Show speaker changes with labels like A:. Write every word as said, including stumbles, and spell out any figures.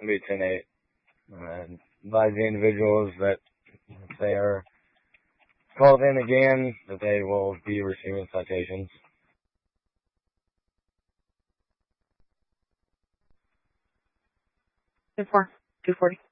A: It'll be ten eight. And advise the individuals that if they are called in again, that they will be receiving citations.
B: ten four, two forty.